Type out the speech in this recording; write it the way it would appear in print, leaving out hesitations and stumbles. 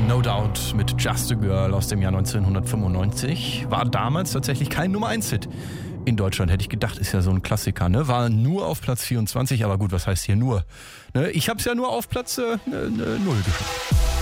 No Doubt mit Just a Girl aus dem Jahr 1995. War damals tatsächlich kein Nummer-1-Hit. In Deutschland hätte ich gedacht, ist ja so ein Klassiker, ne? War nur auf Platz 24, aber gut, was heißt hier nur? Ne? Ich hab's ja nur auf Platz 0 geschafft.